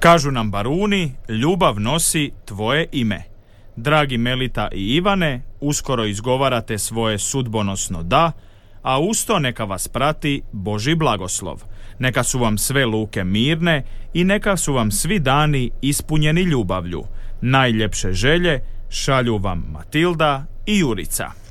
Kažu nam baruni, ljubav nosi tvoje ime. Dragi Melita i Ivane, uskoro izgovarate svoje sudbonosno da, a usto neka vas prati Božji blagoslov. Neka su vam sve luke mirne i neka su vam svi dani ispunjeni ljubavlju. Najljepše želje šalju vam Matilda i Jurica.